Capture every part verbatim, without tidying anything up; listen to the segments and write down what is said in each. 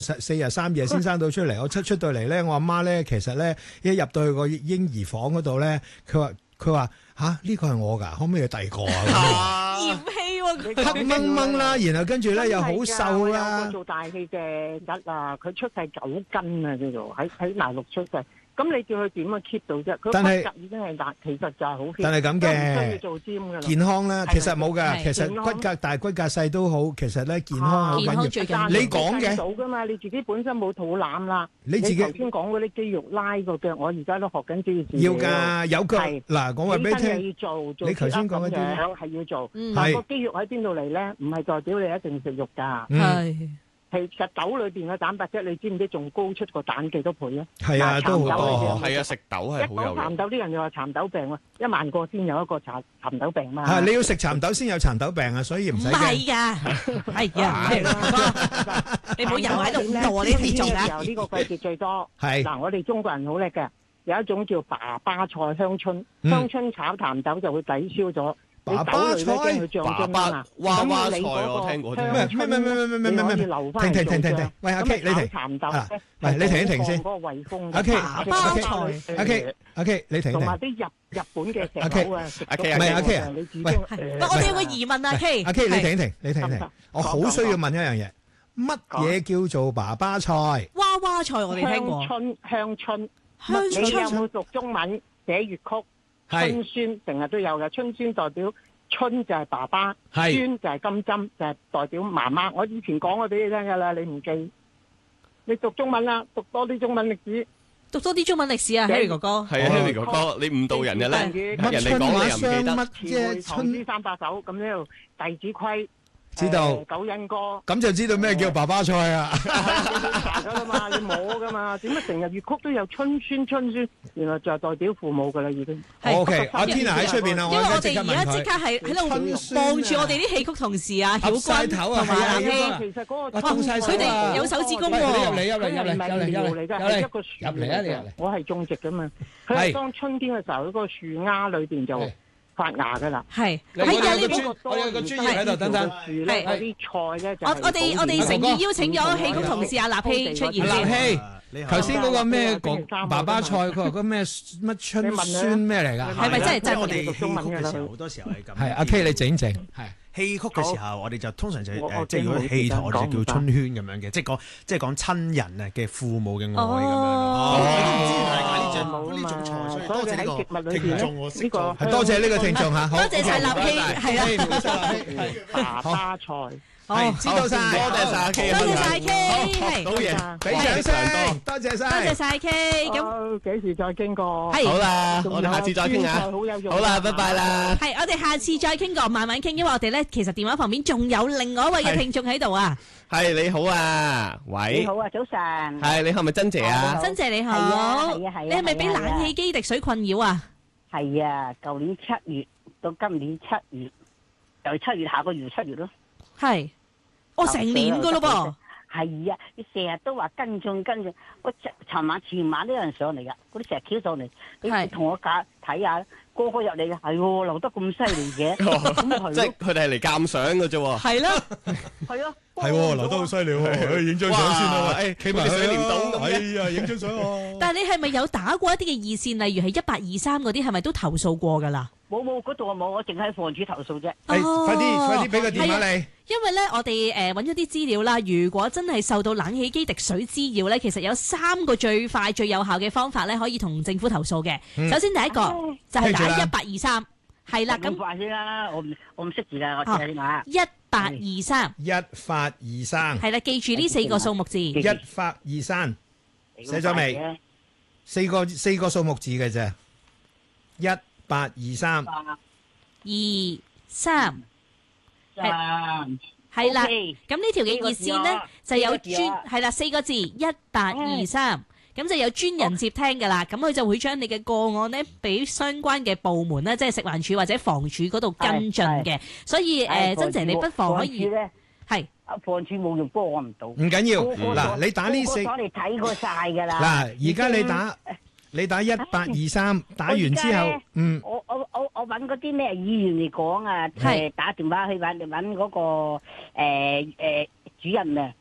四日三夜先生到出嚟，我出出到嚟咧，我阿媽咧其實咧一入到去個嬰兒房嗰度咧，佢話佢話嚇呢個係我㗎，可唔可以第二個啊？ 嫌棄喎， 黑掹掹啦，然後跟住咧又好瘦啦。 有個做大氣嘅吉啊，佢出世九斤啊，叫做喺喺大陸出世。咁你叫佢點樣 keep 到啫？佢骨骼已經係大，其實就係好。 但係咁嘅， 唔需要做 gym 㗎啦。 健康咧，其實冇㗎。其實骨骼大、骨骼細都好，其實咧健康好緊要。你講嘅到㗎嘛？你自己本身冇肚腩啦。 你自己頭先講嗰啲肌肉拉個腳，我而家都學緊肌肉。 要㗎，有腳嗱，講話俾你聽。 要做，做你頭先講嗰啲係要做。但個肌肉喺邊度嚟咧？唔係代表你一定食肉㗎。 係。 其實豆裏邊嘅蛋白質，你知唔知仲高出個蛋幾多倍啊？ 係啊，都好多。 係啊，食豆係好有。 一講蠶豆啲人又話蠶豆病啊，一萬個先有一個蠶蠶豆病嘛。 係你要食蠶豆先有蠶豆病啊，所以唔使驚。 唔係㗎，係啊，你唔好又喺度攞呢啲種啊。 呢個季節最多。 係嗱，我哋中國人好叻嘅，有一種叫爸爸菜香椿，香椿炒蠶豆就會抵消咗。 爸爸菜， 爸爸娃娃菜我聽過啲。 咩咩咩咩咩咩咩咩？停停停停停！喂，阿 K，你停。 蠶豆咧， 喂，你停一停先。 嗰個胃風。 阿 K， 爸爸菜。 阿 K，阿 K，你停一停。 同埋啲日日本嘅石榴啊， 阿 K，唔係阿 K 啊。喂， 我哋有個疑問啊 K。 阿 K，你停一停，你停一停。我好需要問一樣嘢，乜嘢叫做爸爸菜？ 娃娃菜我哋聽過。 香椿，香椿。 香椿。 你有冇讀中文寫粵曲？春孫成日都有嘅，春孫代表春就係爸爸，孫就係金針，就係代表媽媽。我以前講過俾你聽噶啦，你唔記？你讀中文啦，讀多啲中文歷史， 讀多啲中文歷史啊 ，Harry 哥哥。 係啊 ，Harry 哥哥，你誤導人嘅咧，人哋講你又唔記得。 詞彙唐詩三百首咁呢度，弟子規。 知道九因歌， 咁就知道咩叫爸爸菜啊！ 查噶啦嘛，你摸噶嘛，點解成日粵曲都有春孫春孫？原來就係代表父母噶啦，已經。 O K，阿 Tina 喺出邊啊， 因為我哋而家即刻係喺度望住我哋啲戲曲同事啊，曉君同埋藍希。 其實嗰個佢哋有手指公喎。 入嚟入嚟入嚟入嚟入嚟嚟㗎，係一個樹入嚟啊！你入嚟， 我係種植噶嘛。佢係當春天嘅時候，嗰個樹丫裏邊就發芽噶啦， 係係啊！呢個我有個專業喺度，等等。 係嗰啲菜咧， 我我哋我哋誠意邀請咗戲曲同事阿立希出現先。 立希，頭先嗰個咩講爸爸菜，佢話嗰咩乜春孫咩嚟㗎？ 係咪真係真？ 我哋戲曲嘅時候好多時候係咁。 係阿 K，你整整係。 戲曲嘅時候，我哋就通常就誒，即係如果戲台我哋就叫春圈咁樣嘅，即係講即係講親人啊嘅父母嘅愛咁樣咯。之前係呢種呢種菜，所以多謝呢個聽眾，我識咗。 係多謝呢個聽眾嚇， 多謝晒立希，係啦， 爸爸菜。 係知道晒， 多謝晒阿 K， 多謝晒 K， 係好嘢， 俾掌聲，多謝晒， 多謝晒 K。咁幾時再傾過？ 係好啦，我哋下次再傾下。好啦，拜拜啦。 係，我哋下次再傾過，慢慢傾，因為我哋咧其實電話旁邊仲有另外一位嘅聽眾喺度啊。 係你好啊，喂。 你好啊，早晨。 係你係咪珍姐啊？ 珍姐你好。 係啊係啊係啊。 你係咪俾冷氣機滴水困擾啊？ 係啊，舊年七月到今年七月，就七月下個月七月咯。 係。我成年噶咯噃， 係啊！你成日都話跟進跟進，我尋晚前晚都有人上嚟噶，嗰啲石橋上嚟，你同我解睇下，個個入嚟嘅係喎，流得咁犀利嘅，咁咪係咯。 即係佢哋係嚟鑑賞嘅啫喎。 係咯， 係啊， 係喎，流得好犀利喎，影張相先啊！誒，企埋水簾洞咁嘅，哎呀，影張相喎。 但係你係咪有打過一啲嘅二線，例如係一八二三嗰啲，係咪都投訴過㗎啦？ 冇冇，嗰度我冇，我淨係房主投訴啫。 誒，快啲快啲俾個電話你。 因為咧，我哋誒揾咗啲資料啦。如果真係受到冷氣機滴水滋擾咧，其實有三個最快最有效嘅方法咧，可以同政府投訴嘅。首先第一個就係打一八二三，係啦。咁快啲啦，我唔我唔識字㗎，我聽下先嚇。 一八二三， 一發二三， 係啦，記住呢四個數目字。 一發二三，寫咗未？四個四個數目字嘅啫。一八二三， 二三。 係係啦，咁呢條嘅熱線呢就有專係啦四個字一八二三，咁就有專人接聽噶啦，咁佢就會將你嘅個案呢俾相關嘅部門呢，即係食環署或者房署嗰度跟進嘅，所以誒，珍姐你不妨可以係房署冇用幫我唔到， 唔緊要嗱，你打呢四， 我哋睇過晒噶啦， 嗱而家你打。你打一八二三，打完之後，嗯， 我我我我揾嗰啲咩議員嚟講啊，係打電話去揾揾嗰個誒誒主任啊，因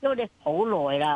咗你好耐啦。